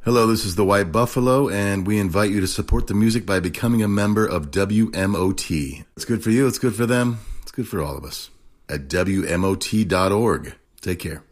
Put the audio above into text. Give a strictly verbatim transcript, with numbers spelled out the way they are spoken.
Hello, this is the White Buffalo, and we invite you to support the music by becoming a member of W M O T. It's good for you, it's good for them, it's good for all of us. At W M O T dot org. Take care.